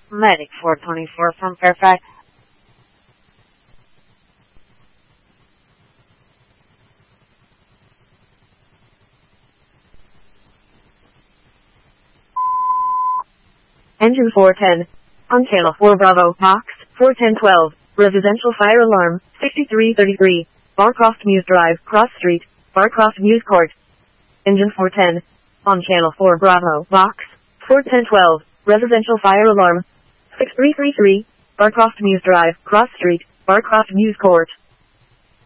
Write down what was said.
Medic 424 from Fairfax. Engine 410. On channel 4 Bravo, box 41012. Residential fire alarm 6333. Barcroft Muse Drive, Cross Street, Barcroft Muse Court. Engine 410. On channel 4 Bravo, box 41012. Residential fire alarm 6333. Barcroft Muse Drive, Cross Street, Barcroft Muse Court.